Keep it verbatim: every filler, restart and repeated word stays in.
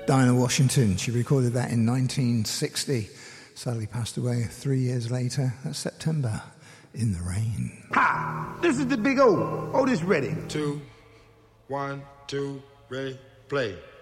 Dinah Washington. She recorded that in nineteen sixty. Sadly passed away three years later. That's September in the Rain. Ha! This is the Big O. Otis Redding. Two, one, two, ready, play.